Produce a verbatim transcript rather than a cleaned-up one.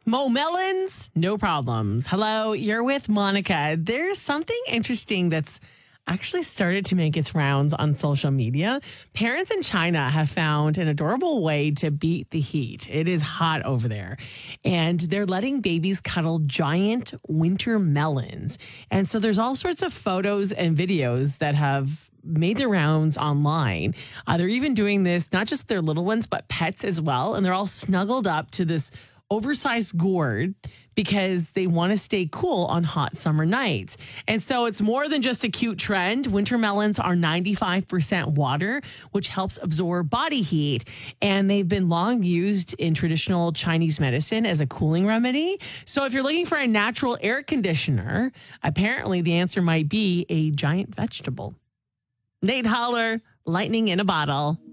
Mo melons, no problems. Hello, you're with Monica. There's something interesting that's actually started to make its rounds on social media. Parents in China have found an adorable way to beat the heat. It is hot over there. And they're letting babies cuddle giant winter melons. And so there's all sorts of photos and videos that have made their rounds online. Uh, they're even doing this, not just their little ones, but pets as well. And they're all snuggled up to this oversized gourd because they want to stay cool on hot summer nights. And so it's more than just a cute trend. Winter melons are ninety-five percent water, which helps absorb body heat. And they've been long used in traditional Chinese medicine as a cooling remedy. So if you're looking for a natural air conditioner, apparently the answer might be a giant vegetable. Nate Holler, lightning in a bottle.